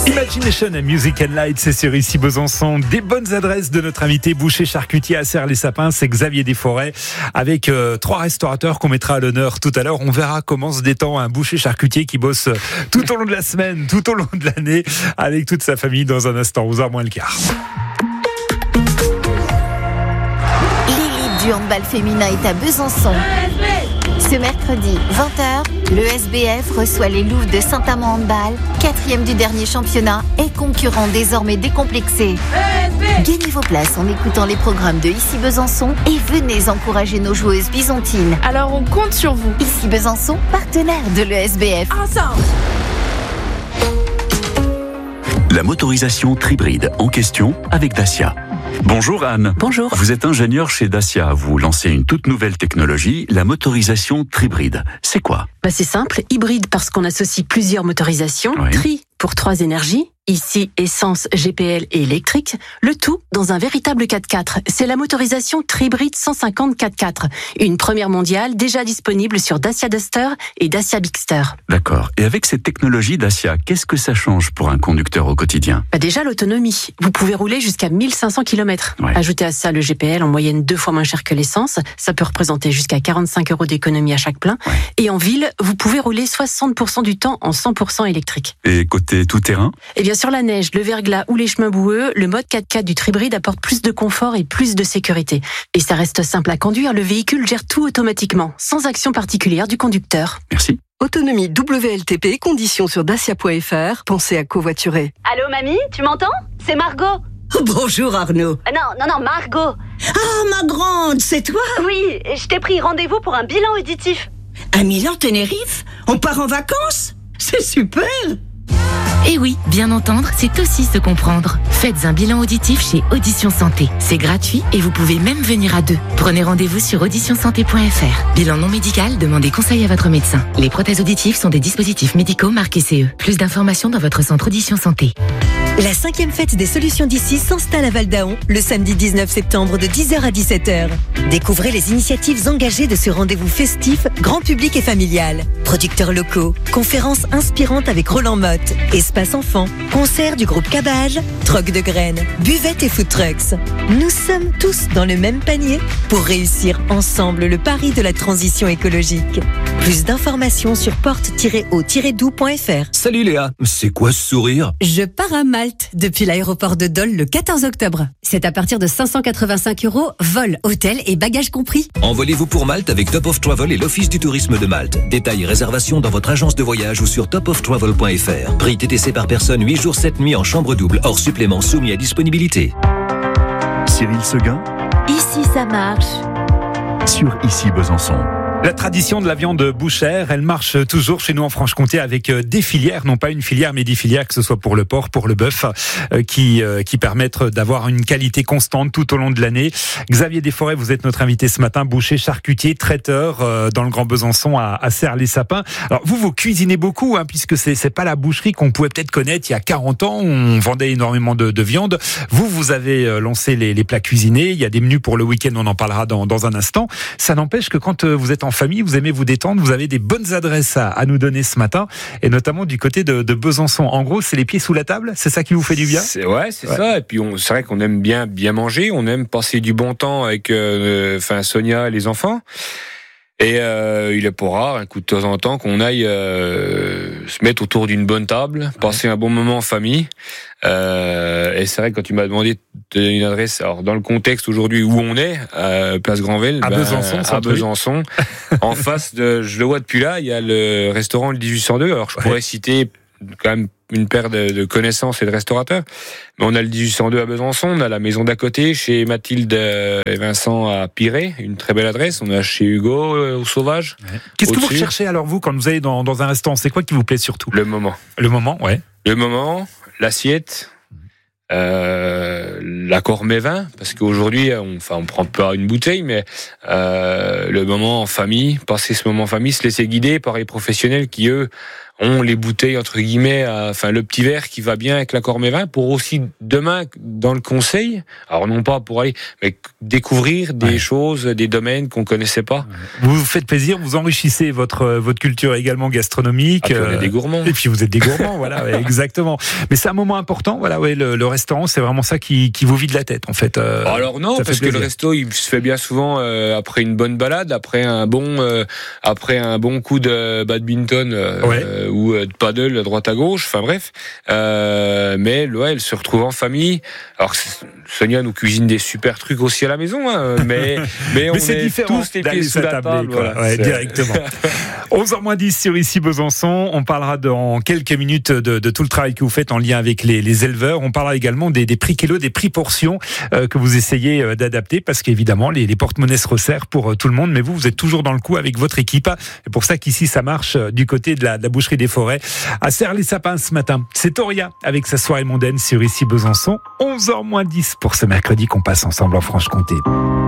Imagination and Music and Light, c'est sur Ici Besançon. Des bonnes adresses de notre invité boucher charcutier à Serres-les-Sapins, c'est Xavier Desforêts, avec 3 restaurateurs qu'on mettra à l'honneur tout à l'heure. On verra comment se détend un boucher charcutier qui bosse tout au long de la semaine, tout au long de l'année, avec toute sa famille dans un instant, 11h moins le quart. L'élite du handball féminin est à Besançon. Ce mercredi, 20h, le SBF reçoit les Louves de Saint-Amand Handball, 4e du dernier championnat et concurrent désormais décomplexé. Gagnez vos places en écoutant les programmes de Ici Besançon et venez encourager nos joueuses byzantines. Alors on compte sur vous. Ici Besançon, partenaire de l'ESBF. Ensemble. La motorisation Tribride en question avec Dacia. Bonjour Anne. Bonjour. Vous êtes ingénieur chez Dacia. Vous lancez une toute nouvelle technologie, la motorisation Tribride. C'est quoi ? C'est simple, hybride parce qu'on associe plusieurs motorisations, Oui. Tri pour 3 énergies, ici essence, GPL et électrique, le tout dans un véritable 4x4. C'est la motorisation Tribride 150 4x4, une première mondiale déjà disponible sur Dacia Duster et Dacia Bigster. D'accord. Et avec cette technologie Dacia, qu'est-ce que ça change pour un conducteur au quotidien ? Déjà l'autonomie, vous pouvez rouler jusqu'à 1500 km. Ouais. Ajoutez à ça le GPL en moyenne 2 fois moins cher que l'essence, ça peut représenter jusqu'à 45 € d'économie à chaque plein. Ouais. Et en ville, vous pouvez rouler 60% du temps en 100% électrique. Et côté tout-terrain ? Et bien sur la neige, le verglas ou les chemins boueux, le mode 4x4 du Tribride apporte plus de confort et plus de sécurité. Et ça reste simple à conduire, le véhicule gère tout automatiquement, sans action particulière du conducteur. Merci. Autonomie WLTP, conditions sur dacia.fr. Pensez à covoiturer. Allô mamie, tu m'entends ? C'est Margot. Bonjour Arnaud. Non, Margot. Ah, ma grande, c'est toi? Oui, je t'ai pris rendez-vous pour un bilan auditif. À Milan-Tenerife? On part en vacances? C'est super! Et oui, bien entendre, c'est aussi se comprendre. Faites un bilan auditif chez Audition Santé. C'est gratuit et vous pouvez même venir à 2. Prenez rendez-vous sur auditionsanté.fr. Bilan non médical, demandez conseil à votre médecin. Les prothèses auditives sont des dispositifs médicaux marqués CE. Plus d'informations dans votre centre Audition Santé. La 5e fête des solutions d'ici s'installe à Val-d'Aon le samedi 19 septembre de 10h à 17h. Découvrez les initiatives engagées de ce rendez-vous festif, grand public et familial. Producteurs locaux, conférences inspirantes avec Roland Motte, espace enfants, concert du groupe Cabage, troc de graines, buvettes et food trucks. Nous sommes tous dans le même panier pour réussir ensemble le pari de la transition écologique. Plus d'informations sur porte-au-doux.fr. Salut Léa, c'est quoi ce sourire ? Je pars à Malte depuis l'aéroport de Dole le 14 octobre. C'est à partir de 585 €, vol, hôtel et bagages compris. Envolez-vous pour Malte avec Top of Travel et l'Office du tourisme de Malte. Détails et réservations dans votre agence de voyage ou sur topoftravel.fr. Prix TTC par personne 8 jours 7 nuits en chambre double, hors supplément soumis à disponibilité. Cyril Seguin Ici ça marche. sur Ici Besançon. La tradition de la viande bouchère, elle marche toujours chez nous en Franche-Comté avec des filières, non pas une filière, mais des filières, que ce soit pour le porc, pour le bœuf, qui permettent d'avoir une qualité constante tout au long de l'année. Xavier Desforêts, vous êtes notre invité ce matin, boucher, charcutier, traiteur dans le Grand Besançon à Serres-les-Sapins. Alors vous cuisinez beaucoup, puisque c'est pas la boucherie qu'on pouvait peut-être connaître il y a 40 ans, où on vendait énormément de viande. Vous avez lancé les plats cuisinés, il y a des menus pour le week-end, on en parlera dans un instant. Ça n'empêche que quand vous êtes en famille, vous aimez vous détendre, vous avez des bonnes adresses à nous donner ce matin, et notamment du côté de Besançon. En gros, c'est les pieds sous la table, c'est ça qui vous fait du bien ? C'est ça. Et puis c'est vrai qu'on aime bien manger, on aime passer du bon temps avec Sonia et les enfants. Et il est pas rare, de temps en temps, qu'on aille se mettre autour d'une bonne table, passer un bon moment en famille. Et c'est vrai que quand tu m'as demandé une adresse, alors dans le contexte aujourd'hui où on est, place Granvelle, à Besançon, en face je le vois depuis là, il y a le restaurant le 1802. Alors je pourrais citer quand même une paire de connaissances et de restaurateurs, mais on a le 1802 à Besançon, on a la maison d'à côté chez Mathilde et Vincent à Piré, une très belle adresse, on a chez Hugo au Sauvage. Qu'est-ce que vous recherchez alors vous quand vous allez dans un restaurant ? C'est quoi qui vous plaît surtout ? Le moment, l'assiette, l'accord mets-vin, parce qu'aujourd'hui on prend pas une bouteille, mais le moment en famille, passer ce moment en famille, se laisser guider par les professionnels qui eux ont les bouteilles entre guillemets, enfin le petit verre qui va bien avec l'accord Mévin pour aussi demain dans le conseil, alors non pas pour aller, mais découvrir des choses, des domaines qu'on connaissait pas. Vous vous faites plaisir, vous enrichissez votre culture également gastronomique. On est des gourmands. Et puis vous êtes des gourmands, voilà, exactement. Mais c'est un moment important, voilà, le restaurant, c'est vraiment ça qui vous vide la tête, en fait. Alors non, parce que le resto, il se fait bien souvent après une bonne balade, après un bon coup de badminton ou de paddle à droite à gauche, enfin bref. Mais elle se retrouve en famille. Alors Sonia nous cuisine des super trucs aussi à la maison, mais on c'est est différent tous les pieds sous la table, voilà, directement. 11h10 sur Ici Besançon. On parlera dans quelques minutes de tout le travail que vous faites en lien avec les éleveurs. On parlera également des prix kilos, des prix portions que vous essayez d'adapter, parce qu'évidemment les porte-monnaies se resserrent pour tout le monde, mais vous êtes toujours dans le coup avec votre équipe. C'est pour ça qu'ici ça marche du côté de la boucherie des Forêts à Serres-les-Sapins ce matin. C'est Toria avec sa soirée mondaine sur Ici Besançon. 11h10 pour ce mercredi qu'on passe ensemble en Franche-Comté.